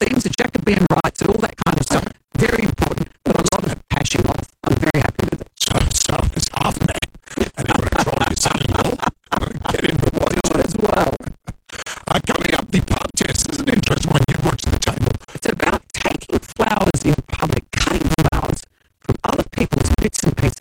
themes, the Jacobean rights, and all that kind of stuff. Very important, but a lot of it passing off. I'm very happy with it. So it's half man. And I'm going to try this anymore. Get into what As well. coming up, the pub test is an interesting one. You watch the table. It's about taking flowers in public, cutting flowers from other people's bits and pieces.